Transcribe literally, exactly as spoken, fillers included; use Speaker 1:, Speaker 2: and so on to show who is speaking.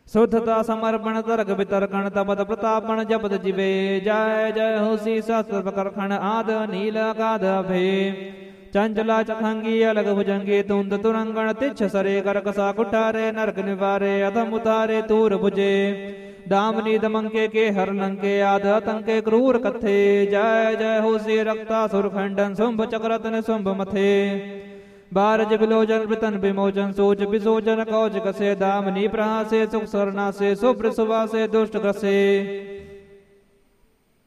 Speaker 1: शुद्धता समर्पण तर्क वितर्कण तपत प्रतापण जपत जिवे जय जय हो सी शस्त्र प्रकरखण आद नील काद भे चंचला चखंगी अलग भुजंगी तुंद तुरंगण तिच्छ सरे करकसा कुठारे नरक निवारे अधम उतारे तूर भुजे दामनी दमंके के हर लंके आध तंके क्रूर कथे जय जय हो सी रक्ता सुरखंडन शुंभ चक्रतन शुंभ मथे बारज विलोचन वृतन विमोचन सोच विसोचन कौच कसे दामनी प्रहासे सुख सरना से शुभ्र सुभा से दुष्ट ग्रसे